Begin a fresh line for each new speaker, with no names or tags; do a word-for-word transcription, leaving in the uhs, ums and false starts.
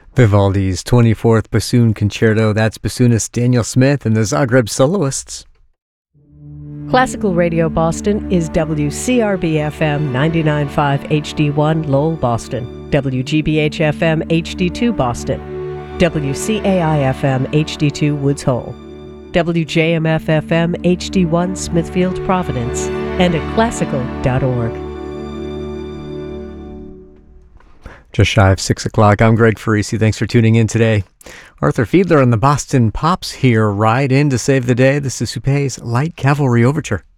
Vivaldi's twenty-fourth Bassoon Concerto. That's bassoonist Daniel Smith and the Zagreb Soloists.
Classical Radio Boston is W C R B F M ninety-nine point five H D one Lowell, Boston, W G B H F M H D two Boston, W C A I F M H D two Woods Hole, W J M F F M H D one Smithfield, Providence, and at classical dot org.
Just shy of six o'clock. I'm Greg Farisi. Thanks for tuning in today. Arthur Fiedler and the Boston Pops here ride in to save the day. This is Suppé's Light Cavalry Overture.